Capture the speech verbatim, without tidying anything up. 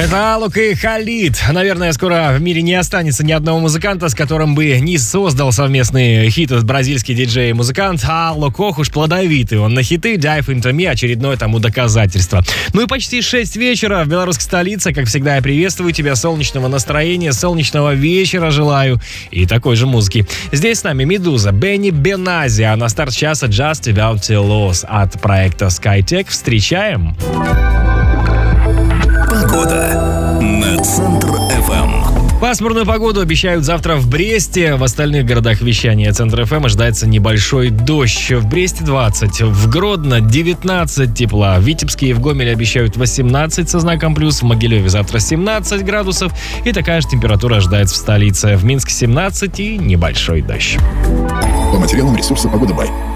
Это Алок и Халид. Наверное, скоро в мире не останется ни одного музыканта, с которым бы не создал совместный хит этот бразильский диджей и музыкант. Алок, ох уж плодовитый он на хиты. Dive Into Me — очередное тому доказательство. Ну и почти шесть вечера в белорусской столице. Как всегда, я приветствую тебя. Солнечного настроения, солнечного вечера желаю. И такой же музыки. Здесь с нами Медуза, Бенни Бенази. А на старт часа Just About to Lose от проекта Skytech. Встречаем. Погода на Центр-ФМ. Пасмурную погоду обещают завтра в Бресте. В остальных городах вещания Центр-ФМ ожидается небольшой дождь. В Бресте двадцать, в Гродно девятнадцать тепла. В Витебске и в Гомеле обещают восемнадцать со знаком плюс. В Могилеве завтра семнадцать градусов. И такая же температура ожидается в столице. В Минске семнадцать и небольшой дождь. По материалам ресурса «Погода Бай».